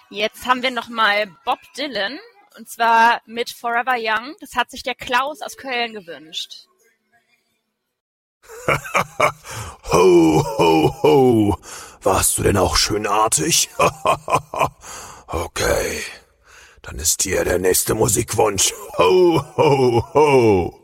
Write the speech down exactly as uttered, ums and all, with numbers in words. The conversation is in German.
Jetzt haben wir nochmal Bob Dylan, und zwar mit Forever Young. Das hat sich der Klaus aus Köln gewünscht. Ho, ho, ho. Warst du denn auch schönartig? Okay, dann ist hier der nächste Musikwunsch. Ho, ho, ho.